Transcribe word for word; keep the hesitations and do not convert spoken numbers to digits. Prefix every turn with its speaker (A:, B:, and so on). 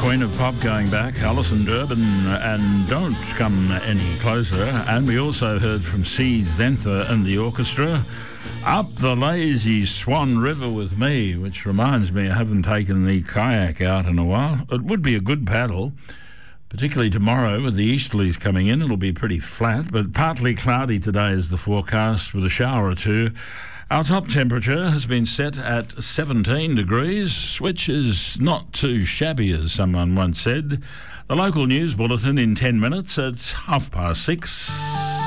A: Queen of Pop going back, Alison Durbin and Don't Come Any Closer. And we also heard from C. Zenther and the orchestra, Up the Lazy Swan River with Me, which reminds me I haven't taken the kayak out in a while. It would be a good paddle, particularly tomorrow with the easterlies coming in. It'll be pretty flat, but partly cloudy today is the forecast with a shower or two. Our top temperature has been set at seventeen degrees, which is not too shabby, as someone once said. The local news bulletin in ten minutes at half past six.